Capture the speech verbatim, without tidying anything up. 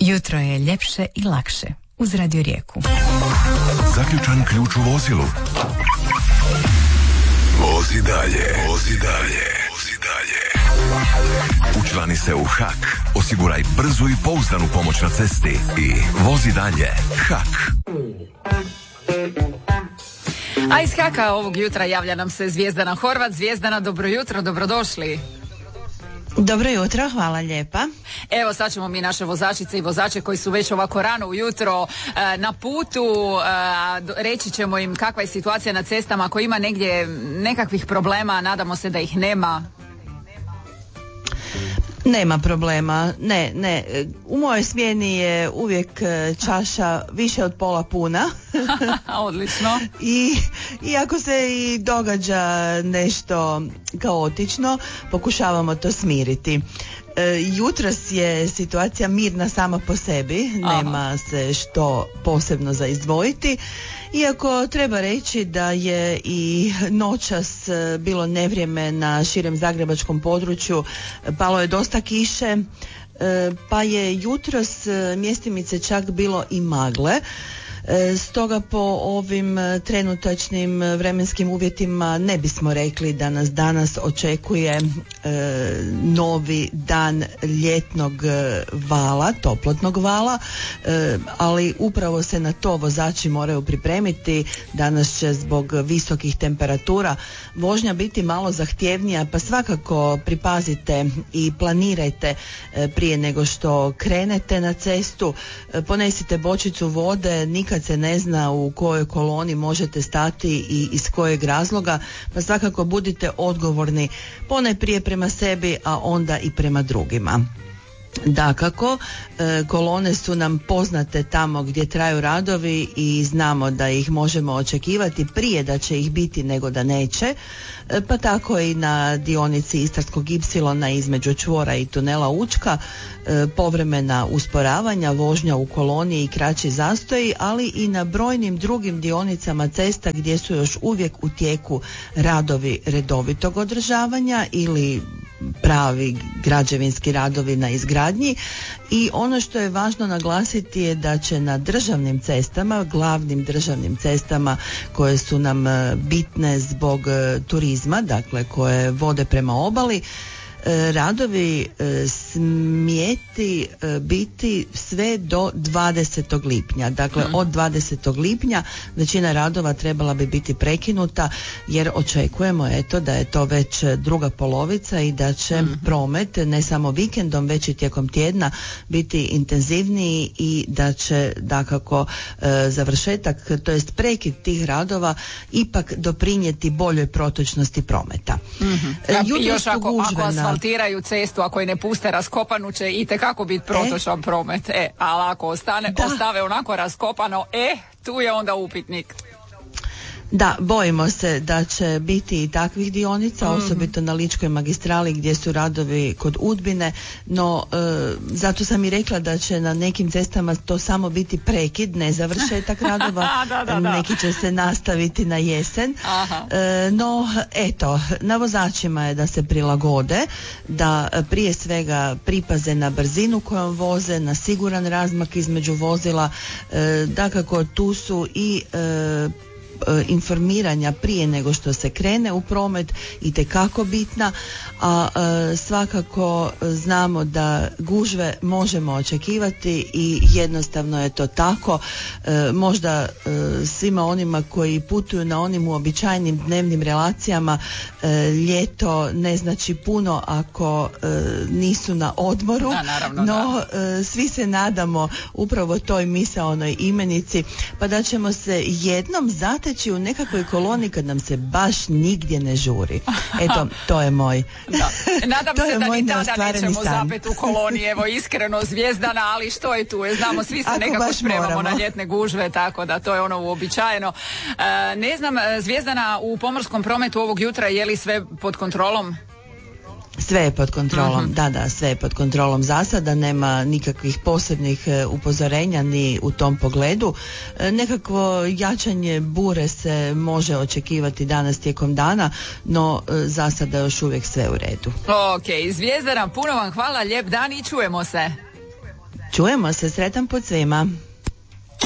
Jutro je ljepše i lakše uz Radio Rijeku. Zaključan ključ u vozilu. Vozi dalje, vozi dalje, vozi dalje. Učlani se u H A K. Osiguraj brzu i pouzdanu pomoć na cesti i vozi dalje. H A K. A iz H A K-a ovog jutra javlja nam se Zvijezdana Horvat. Zvijezdana, dobro jutro, dobrodošli. Dobro jutro, hvala lijepa. Evo sad ćemo mi naše vozačice i vozače koji su već ovako rano ujutro e, na putu, e, reći ćemo im kakva je situacija na cestama, ako ima negdje nekakvih problema, nadamo se da ih nema. Nema problema, ne, ne. U mojoj smjeni je uvijek čaša više od pola puna. Odlično. I iako se i događa nešto kaotično, pokušavamo to smiriti. Jutros je situacija mirna sama po sebi, nema Aha. se što posebno za izdvojiti, iako treba reći da je i noćas bilo nevrijeme na širem zagrebačkom području, palo je dosta kiše, pa je jutros mjestimice čak bilo i magle. Stoga po ovim trenutačnim vremenskim uvjetima ne bismo rekli da nas danas očekuje e, novi dan ljetnog vala, toplotnog vala, e, ali upravo se na to vozači moraju pripremiti. Danas će zbog visokih temperatura vožnja biti malo zahtjevnija, pa svakako pripazite i planirajte e, prije nego što krenete na cestu. E, ponesite bočicu vode, nikad se ne zna u kojoj koloni možete stati i iz kojeg razloga, pa svakako budite odgovorni ponajprije prema sebi, a onda i prema drugima. Dakako, e, kolone su nam poznate tamo gdje traju radovi i znamo da ih možemo očekivati prije da će ih biti nego da neće, e, pa tako i na dionici Istarskog ipsilona između čvora i tunela Učka, e, povremena usporavanja, vožnja u koloni i kraći zastoji, ali i na brojnim drugim dionicama cesta gdje su još uvijek u tijeku radovi redovitog održavanja ili pravi građevinski radovi na izgradnji. I ono što je važno naglasiti je da će na državnim cestama, glavnim državnim cestama koje su nam bitne zbog turizma, dakle koje vode prema obali, radovi smijeti biti sve do dvadesetog lipnja. Dakle, mm. od dvadesetog lipnja većina radova trebala bi biti prekinuta, jer očekujemo eto da je to već druga polovica i da će mm. promet ne samo vikendom već i tijekom tjedna biti intenzivniji i da će dakako završetak, to jest prekid tih radova ipak doprinijeti boljoj protočnosti prometa. Mm-hmm. Ja, još ako, ako asfaltiraju cestu, ako je ne puste raskopanu, će itekako biti protočan e? promet. E, ali ako ostane, ostave onako raskopano, e, tu je onda upitnik. Da, bojimo se da će biti i takvih dionica, mm-hmm. osobito na Ličkoj magistrali gdje su radovi kod Udbine, no e, zato sam i rekla da će na nekim cestama to samo biti prekid, ne završetak radova, da, da, da. Neki će se nastaviti na jesen. E, no, eto, na vozačima je da se prilagode, da prije svega pripaze na brzinu kojom voze, na siguran razmak između vozila, e, dakako tu su i e, informiranja prije nego što se krene u promet itekako bitna, a e, svakako znamo da gužve možemo očekivati i jednostavno je to tako. E, možda e, svima onima koji putuju na onim uobičajenim dnevnim relacijama e, ljeto ne znači puno ako e, nisu na odmoru, da, naravno, no e, svi se nadamo upravo toj misaonoj imenici, pa da ćemo se jednom zateći u nekakvoj koloni kad nam se baš nigdje ne žuri. Eto, to je moj. Da. Nadam se da ni tada nećemo zapet u koloni, evo iskreno Zvijezdana, ali što je tu? Znamo, svi se Ako nekako spremamo moramo. na ljetne gužve, tako da to je ono uobičajeno. E, ne znam, Zvijezdana, u pomorskom prometu ovog jutra je li sve pod kontrolom? Sve je pod kontrolom, uh-huh. da, da, sve je pod kontrolom za sada, nema nikakvih posebnih e, upozorenja ni u tom pogledu. E, nekakvo jačanje bure se može očekivati danas tijekom dana, no e, za sada još uvijek sve u redu. Ok, Zvijezdana, puno vam hvala, lijep dan i čujemo se. Čujemo se, sretan put svima.